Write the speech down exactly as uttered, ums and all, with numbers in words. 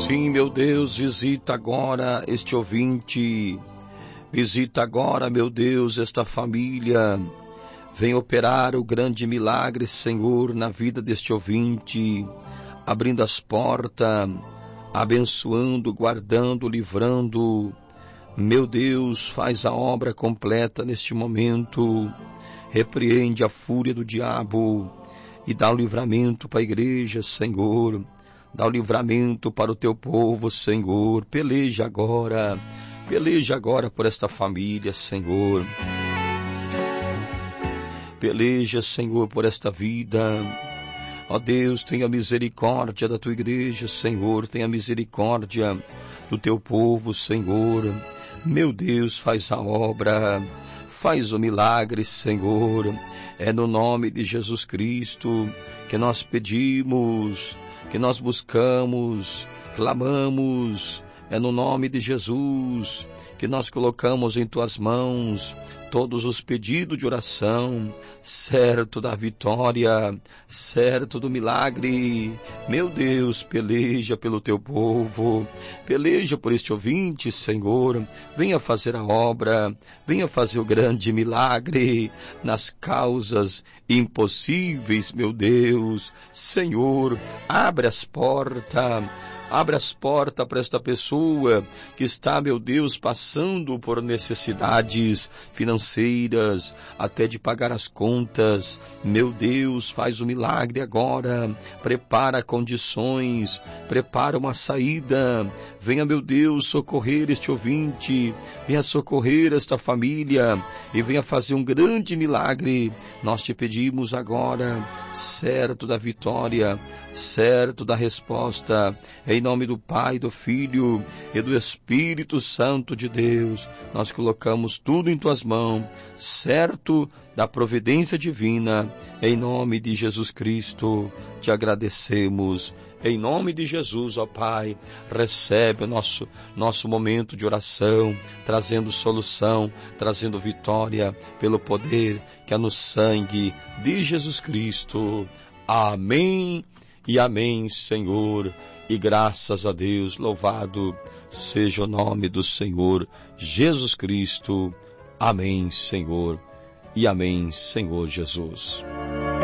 Sim, meu Deus, visita agora este ouvinte, visita agora, meu Deus, esta família. Vem operar o grande milagre, Senhor, na vida deste ouvinte, abrindo as portas, abençoando, guardando, livrando. Meu Deus, faz a obra completa neste momento, repreende a fúria do diabo e dá o livramento para a igreja, Senhor. Dá o livramento para o teu povo, Senhor. Peleja agora, peleja agora por esta família, Senhor. Peleja, Senhor, por esta vida. Ó Deus, tenha misericórdia da tua igreja, Senhor. Tenha misericórdia do teu povo, Senhor. Meu Deus, faz a obra, faz o milagre, Senhor. É no nome de Jesus Cristo que nós pedimos, que nós buscamos, clamamos. É no nome de Jesus que nós colocamos em tuas mãos todos os pedidos de oração, certo da vitória, certo do milagre. Meu Deus, peleja pelo teu povo, peleja por este ouvinte, Senhor. Venha fazer a obra, venha fazer o grande milagre nas causas impossíveis, meu Deus. Senhor, abre as portas, abre as portas para esta pessoa que está, meu Deus, passando por necessidades financeiras, até de pagar as contas. Meu Deus, faz o milagre agora, prepara condições, prepara uma saída. Venha, meu Deus, socorrer este ouvinte, venha socorrer esta família e venha fazer um grande milagre. Nós te pedimos agora, certo da vitória, certo da resposta, em nome do Pai, do Filho e do Espírito Santo de Deus. Nós colocamos tudo em tuas mãos, certo da providência divina, em nome de Jesus Cristo. Te agradecemos, em nome de Jesus, ó Pai. Recebe o nosso, nosso momento de oração, trazendo solução, trazendo vitória, pelo poder que há no sangue de Jesus Cristo. Amém. E amém, Senhor, e graças a Deus, louvado seja o nome do Senhor Jesus Cristo. Amém, Senhor, e amém, Senhor Jesus.